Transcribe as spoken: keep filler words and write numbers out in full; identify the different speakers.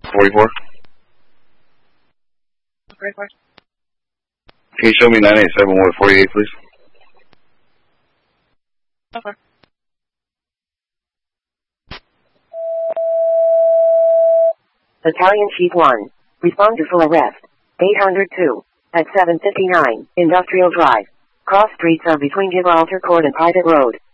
Speaker 1: forty-four.
Speaker 2: forty-four.
Speaker 1: Can you show me nine eight seven one forty-eight, please?
Speaker 2: Okay.
Speaker 3: Battalion Chief one. Respond to full arrest. eight hundred two. At seven fifty-nine, Industrial Drive. Cross streets are between Gibraltar Court and Private Road.